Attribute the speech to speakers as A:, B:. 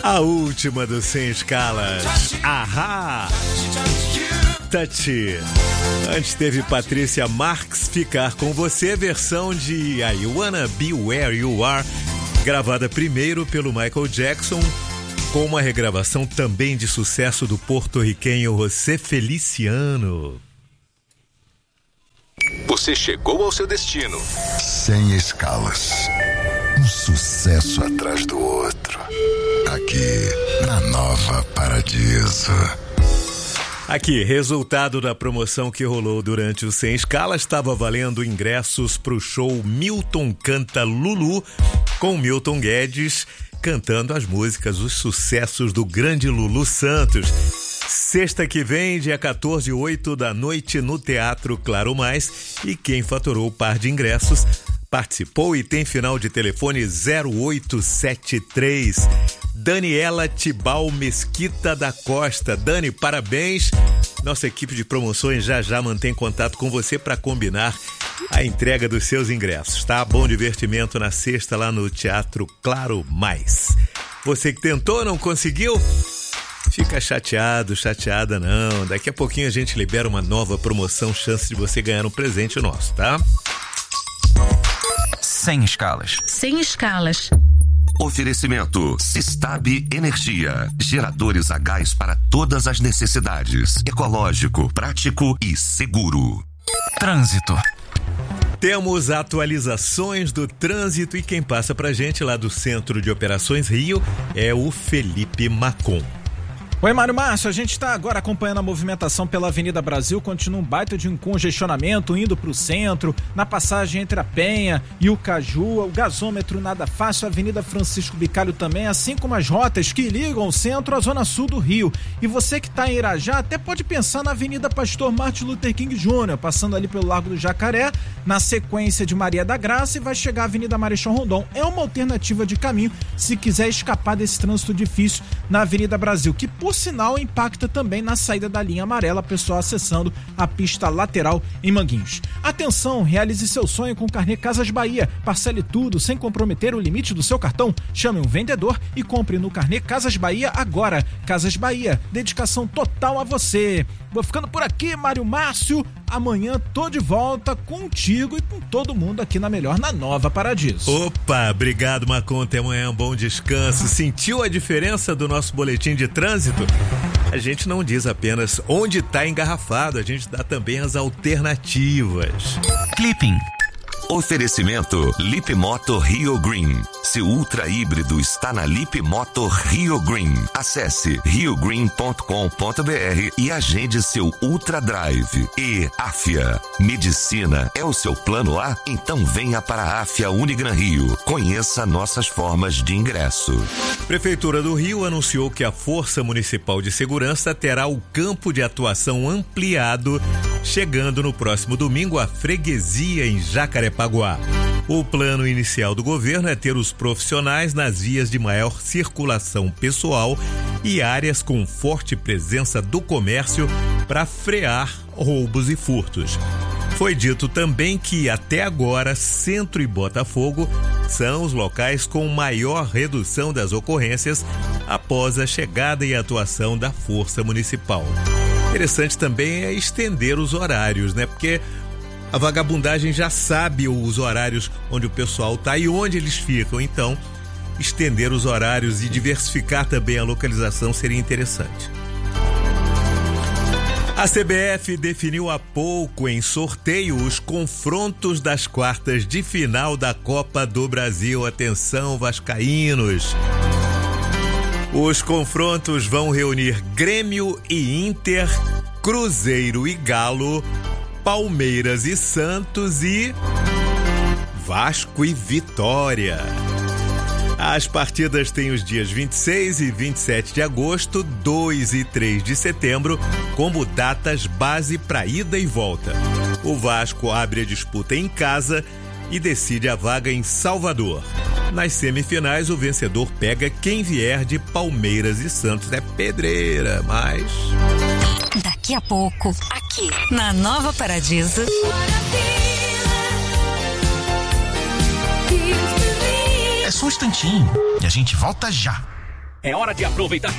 A: A última do Sem Escalas. Ahá! Touch. Antes teve Patrícia Marx, Ficar com Você, versão de I Wanna Be Where You Are, gravada primeiro pelo Michael Jackson, com uma regravação também de sucesso do porto-riquenho José Feliciano.
B: Você chegou ao seu destino.
C: Sem Escalas. Um sucesso atrás do outro. Aqui, na Nova Paradiso.
A: Aqui, resultado da promoção que rolou durante o Sem Escala, estava valendo ingressos para o show Milton Canta Lulu, com Milton Guedes cantando as músicas, os sucessos do grande Lulu Santos. Sexta que vem, dia 14, 8 da noite, no Teatro Claro Mais. E quem faturou o par de ingressos participou e tem final de telefone 0873. Daniela Tibal Mesquita da Costa. Dani, parabéns. Nossa equipe de promoções já mantém contato com você para combinar a entrega dos seus ingressos, tá? Bom divertimento na sexta lá no Teatro Claro Mais. Você que tentou, não conseguiu? Fica chateada não. Daqui a pouquinho a gente libera uma nova promoção, chance de você ganhar um presente nosso, tá?
D: Sem Escalas.
E: Sem Escalas.
B: Oferecimento Sistab Energia. Geradores a gás para todas as necessidades. Ecológico, prático e seguro.
D: Trânsito.
A: Temos atualizações do trânsito e quem passa pra gente lá do Centro de Operações Rio é o Felipe Macon.
F: Oi, Mário Márcio, a gente está agora acompanhando a movimentação pela Avenida Brasil, continua um baita de um congestionamento indo para o centro, na passagem entre a Penha e o Caju, o gasômetro nada fácil, a Avenida Francisco Bicalho também, assim como as rotas que ligam o centro à zona sul do Rio. E você que está em Irajá até pode pensar na Avenida Pastor Martin Luther King Jr., passando ali pelo Largo do Jacaré, na sequência de Maria da Graça, e vai chegar à Avenida Marechal Rondon. É uma alternativa de caminho se quiser escapar desse trânsito difícil na Avenida Brasil, que por sinal impacta também na saída da linha amarela, pessoal acessando a pista lateral em Manguinhos. Atenção, realize seu sonho com o carnê Casas Bahia. Parcele tudo sem comprometer o limite do seu cartão. Chame um vendedor e compre no carnê Casas Bahia agora. Casas Bahia, dedicação total a você. Vou ficando por aqui, Mário Márcio. Amanhã tô de volta contigo e com todo mundo aqui na Melhor, na Nova Paradiso.
A: Opa, obrigado, Macon. Até amanhã, bom descanso. Sentiu a diferença do nosso boletim de trânsito? A gente não diz apenas onde está engarrafado, a gente dá também as alternativas.
D: Clipping.
B: Oferecimento Lip Moto Rio Green. Seu ultra híbrido está na Lip Moto Rio Green. Acesse riogreen.com.br e agende seu Ultra Drive. E Afia. Medicina é o seu plano A? Então venha para a Afia Unigran Rio. Conheça nossas formas de ingresso.
A: Prefeitura do Rio anunciou que a Força Municipal de Segurança terá o campo de atuação ampliado, chegando no próximo domingo à freguesia em Jacarepaguá. O plano inicial do governo é ter os profissionais nas vias de maior circulação pessoal e áreas com forte presença do comércio para frear roubos e furtos. Foi dito também que, até agora, Centro e Botafogo são os locais com maior redução das ocorrências após a chegada e atuação da Força Municipal. Interessante também é estender os horários, né? Porque a vagabundagem já sabe os horários onde o pessoal está e onde eles ficam. Então, estender os horários e diversificar também a localização seria interessante. A CBF definiu há pouco em sorteio os confrontos das quartas de final da Copa do Brasil. Atenção, vascaínos! Os confrontos vão reunir Grêmio e Inter, Cruzeiro e Galo, Palmeiras e Santos e Vasco e Vitória. As partidas têm os dias 26 e 27 de agosto, 2 e 3 de setembro, como datas base para ida e volta. O Vasco abre a disputa em casa e decide a vaga em Salvador. Nas semifinais, o vencedor pega quem vier de Palmeiras e Santos. É pedreira, mas...
E: Daqui a pouco, aqui na Nova Paradiso.
D: É só um instantinho e a gente volta já.
G: É hora de aproveitar